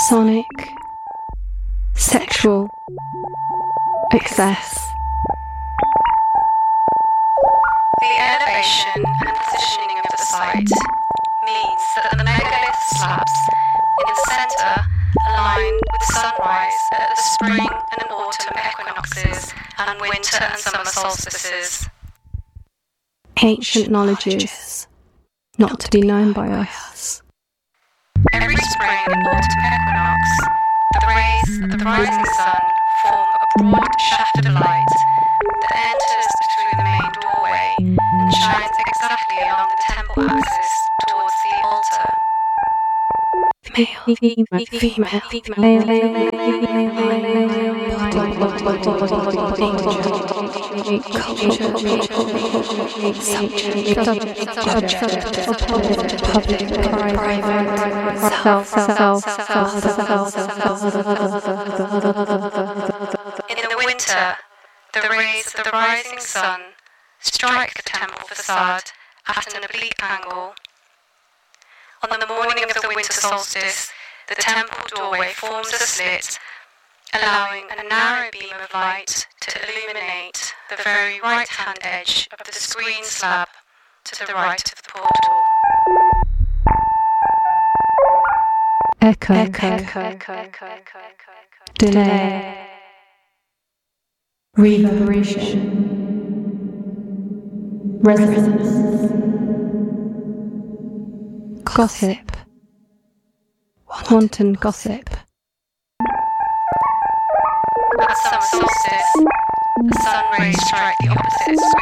sonic, sexual, excess. The elevation and positioning of the site means that the megalith slabs in the centre align with sunrise at the spring and autumn equinoxes and winter and summer solstices. Ancient knowledges, not to be known by us. Every spring and autumn equinox, the rays of the rising sun form a broad shaft of light that enters through the main doorway and shines exactly along the temple axis towards the altar. In the winter, the rays of the rising sun strike the temple facade at an oblique angle. On the morning of the winter solstice, the temple doorway forms a slit, allowing a narrow beam of light to illuminate the very right-hand edge of the screen slab to the right of the portal. Echo, delay, reverberation, resonance, gossip, wanton gossip. At summer solstice, the sun rays strike the opposite